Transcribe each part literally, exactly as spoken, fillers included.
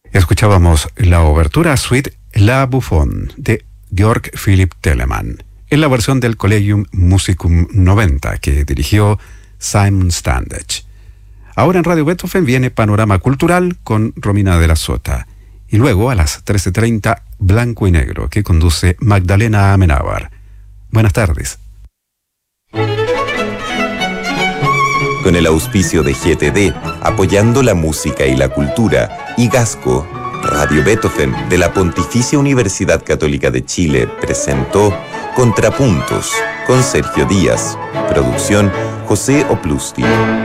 Escuchábamos la obertura suite La Bouffon de Georg Philipp Telemann, en la versión del Collegium Musicum noventa que dirigió Simon Standage. Ahora en Radio Beethoven viene Panorama Cultural con Romina de la Sota. Y luego a las trece treinta, Blanco y Negro, que conduce Magdalena Amenábar. Buenas tardes. Con el auspicio de G T D, apoyando la música y la cultura, y Gasco, Radio Beethoven de la Pontificia Universidad Católica de Chile presentó Contrapuntos con Sergio Díaz. Producción José Oplusti.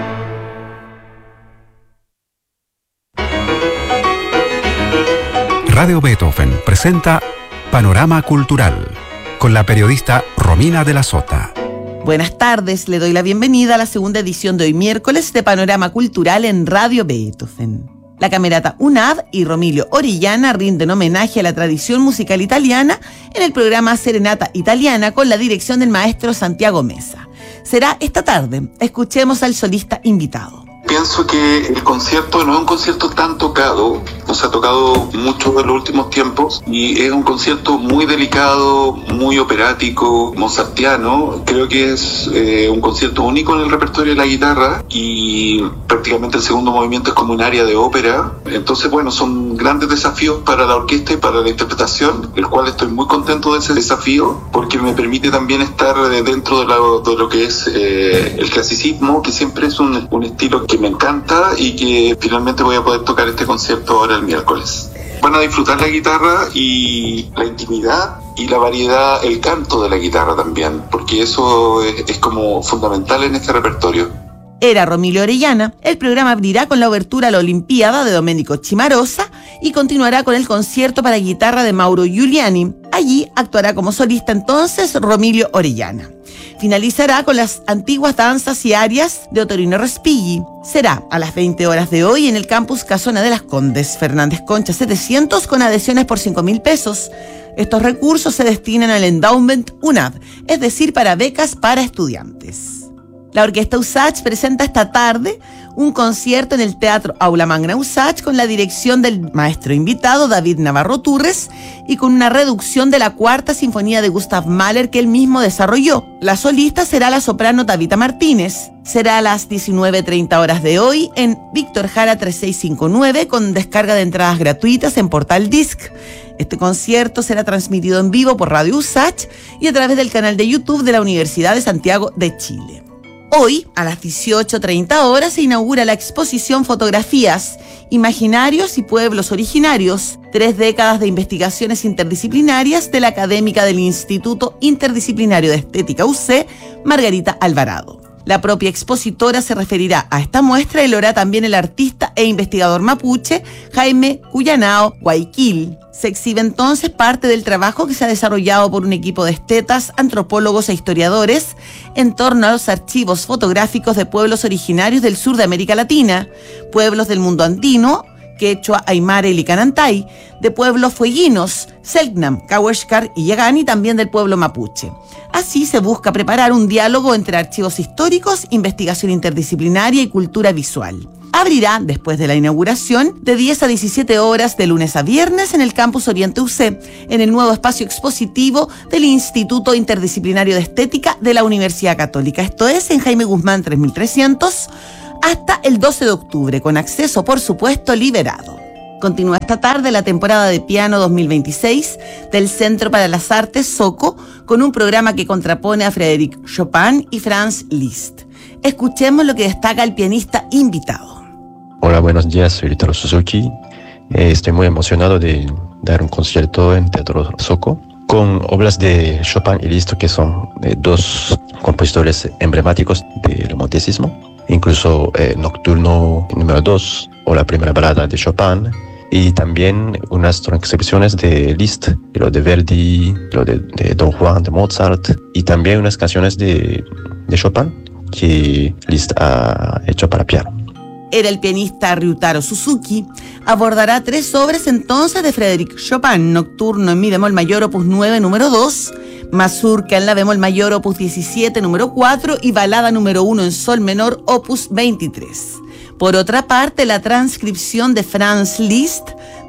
Radio Beethoven presenta Panorama Cultural con la periodista Romina de la Sota. Buenas tardes, le doy la bienvenida a la segunda edición de hoy miércoles de Panorama Cultural en Radio Beethoven. La Camerata UNAV y Romilio Orellana rinden homenaje a la tradición musical italiana en el programa Serenata Italiana con la dirección del maestro Santiago Mesa. Será esta tarde. Escuchemos al solista invitado. Pienso que el concierto no es un concierto tan tocado, nos ha tocado mucho en los últimos tiempos, y es un concierto muy delicado, muy operático, mozartiano. Creo que es eh, un concierto único en el repertorio de la guitarra, y prácticamente el segundo movimiento es como un área de ópera. Entonces, bueno, son grandes desafíos para la orquesta y para la interpretación, el cual estoy muy contento de ese desafío, porque me permite también estar dentro de lo, de lo que es eh, el clasicismo, que siempre es un, un estilo que me encanta y que finalmente voy a poder tocar este concierto ahora el miércoles. Van a disfrutar la guitarra y la intimidad y la variedad, el canto de la guitarra también, porque eso es, es como fundamental en este repertorio. Era Romilio Orellana. El programa abrirá con la obertura a la Olimpiada de Domenico Cimarosa y continuará con el concierto para guitarra de Mauro Giuliani. Allí actuará como solista entonces Romilio Orellana. Finalizará con las antiguas danzas y arias de Ottorino Respighi. Será a las veinte horas de hoy en el campus Casona de las Condes, Fernández Concha setecientos, con adhesiones por cinco mil pesos. Estos recursos se destinan al Endowment UNAV, es decir, para becas para estudiantes. La Orquesta USACH presenta esta tarde un concierto en el Teatro Aula Magna USACH con la dirección del maestro invitado David Navarro Turres y con una reducción de la Cuarta Sinfonía de Gustav Mahler que él mismo desarrolló. La solista será la soprano Tabita Martínez. Será a las diecinueve treinta horas de hoy en Víctor Jara tres seis cinco nueve con descarga de entradas gratuitas en Portal Disc. Este concierto será transmitido en vivo por Radio USACH y a través del canal de YouTube de la Universidad de Santiago de Chile. Hoy, a las dieciocho treinta horas, se inaugura la exposición Fotografías, Imaginarios y Pueblos Originarios, tres décadas de investigaciones interdisciplinarias de la académica del Instituto Interdisciplinario de Estética U C, Margarita Alvarado. La propia expositora se referirá a esta muestra y lo hará también el artista e investigador mapuche Jaime Cuyanao Guayquil. Se exhibe entonces parte del trabajo que se ha desarrollado por un equipo de estetas, antropólogos e historiadores en torno a los archivos fotográficos de pueblos originarios del sur de América Latina, pueblos del mundo andino, quechua, aymara y licanantay, de pueblos fueguinos, Selknam, Cahuéscar y Yagán, y también del pueblo mapuche. Así se busca preparar un diálogo entre archivos históricos, investigación interdisciplinaria y cultura visual. Abrirá, después de la inauguración, de diez a diecisiete horas de lunes a viernes en el Campus Oriente U C, en el nuevo espacio expositivo del Instituto Interdisciplinario de Estética de la Universidad Católica. Esto es en Jaime Guzmán tres mil trescientos, hasta el doce de octubre, con acceso, por supuesto, liberado. Continúa esta tarde la temporada de piano dos mil veintiséis del Centro para las Artes SOCO, con un programa que contrapone a Frédéric Chopin y Franz Liszt. Escuchemos lo que destaca el pianista invitado. Hola, buenos días, soy Ritaro Suzuki. Eh, estoy muy emocionado de dar un concierto en Teatro SOCO con obras de Chopin y Liszt, que son eh, dos compositores emblemáticos del romanticismo, incluso eh, Nocturno número dos o la primera balada de Chopin, y también unas transcripciones de Liszt, de lo de Verdi, de lo de, de Don Juan, de Mozart, y también unas canciones de, de Chopin que Liszt ha hecho para piano. Era el pianista Ryutaro Suzuki. Abordará tres obras entonces de Frédéric Chopin: Nocturno en mi bemol mayor opus nueve número dos, Mazurka en la bemol mayor opus diecisiete número cuatro y Balada número uno en sol menor opus veintitrés. Por otra parte, la transcripción de Franz Liszt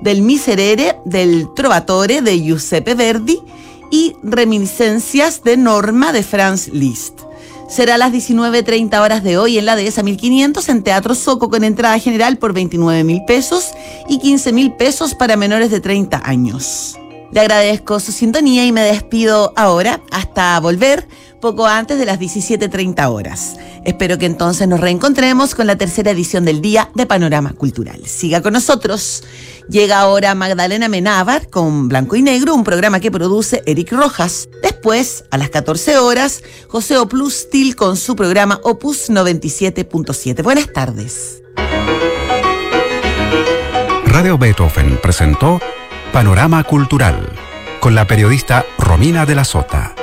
del Miserere del Trovatore de Giuseppe Verdi y Reminiscencias de Norma de Franz Liszt. Será a las diecinueve treinta horas de hoy en la Dehesa mil quinientos en Teatro Soco, con entrada general por veintinueve mil pesos y quince mil pesos para menores de treinta años. Le agradezco su sintonía y me despido ahora hasta volver poco antes de las diecisiete treinta horas. Espero que entonces nos reencontremos con la tercera edición del Día de Panorama Cultural. Siga con nosotros. Llega ahora Magdalena Amenábar con Blanco y Negro, un programa que produce Eric Rojas. Después, a las catorce horas, José Oplustil con su programa Opus noventa y siete punto siete. Buenas tardes. Radio Beethoven presentó Panorama Cultural con la periodista Romina de la Sota.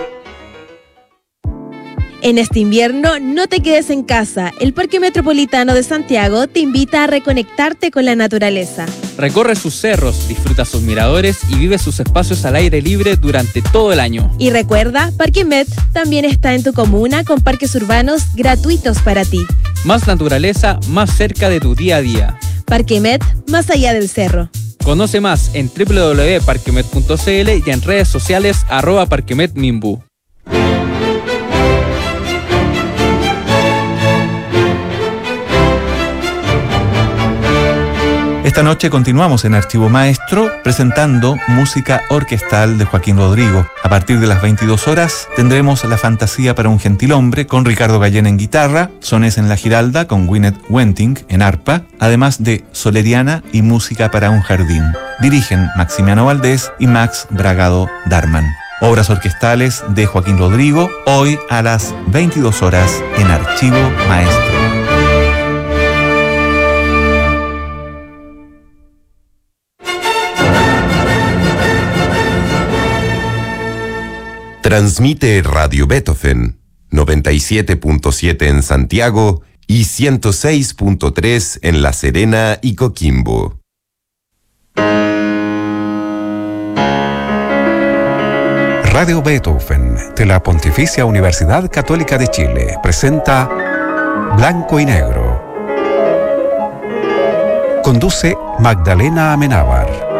En este invierno, no te quedes en casa. El Parque Metropolitano de Santiago te invita a reconectarte con la naturaleza. Recorre sus cerros, disfruta sus miradores y vive sus espacios al aire libre durante todo el año. Y recuerda, Parque Met también está en tu comuna con parques urbanos gratuitos para ti. Más naturaleza, más cerca de tu día a día. Parque Met, más allá del cerro. Conoce más en doble u doble u doble u punto parquemet punto c l y en redes sociales arroba parquemetmimbu. Esta noche continuamos en Archivo Maestro presentando música orquestal de Joaquín Rodrigo. A partir de las veintidós horas tendremos La Fantasía para un Gentilhombre con Ricardo Gallén en guitarra, Sones en la Giralda con Gwyneth Wenting en arpa, además de Soleriana y Música para un Jardín. Dirigen Maximiano Valdés y Max Bragado Darman. Obras orquestales de Joaquín Rodrigo, hoy a las veintidós horas en Archivo Maestro. Transmite Radio Beethoven, noventa y siete punto siete en Santiago y ciento seis punto tres en La Serena y Coquimbo. Radio Beethoven de la Pontificia Universidad Católica de Chile presenta Blanco y Negro. Conduce Magdalena Amenábar.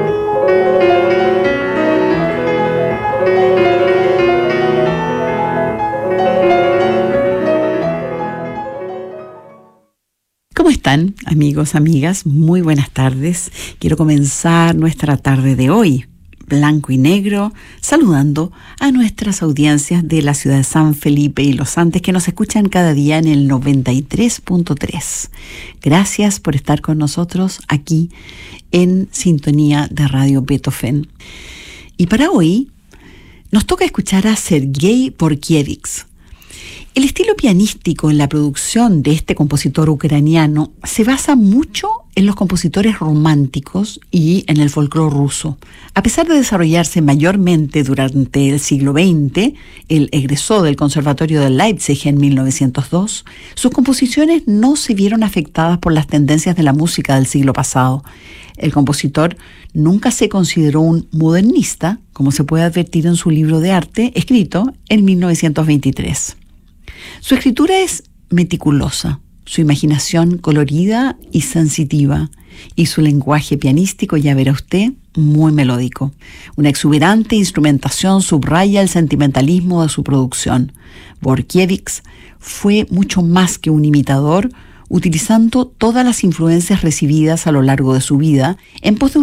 ¿Cómo están, amigos, amigas? Muy buenas tardes. Quiero comenzar nuestra tarde de hoy, Blanco y Negro, saludando a nuestras audiencias de la ciudad de San Felipe y Los Andes que nos escuchan cada día en el noventa y tres punto tres. Gracias por estar con nosotros aquí en sintonía de Radio Beethoven. Y para hoy nos toca escuchar a Sergei Borkievich. El estilo pianístico en la producción de este compositor ucraniano se basa mucho en los compositores románticos y en el folclore ruso. A pesar de desarrollarse mayormente durante el siglo veinte, él egresó del Conservatorio de Leipzig en mil novecientos dos, sus composiciones no se vieron afectadas por las tendencias de la música del siglo pasado. El compositor nunca se consideró un modernista, como se puede advertir en su libro de arte, escrito en mil novecientos veintitrés. Su escritura es meticulosa, su imaginación colorida y sensitiva, y su lenguaje pianístico, ya verá usted, muy melódico. Una exuberante instrumentación subraya el sentimentalismo de su producción. Borkievich fue mucho más que un imitador, utilizando todas las influencias recibidas a lo largo de su vida en pos de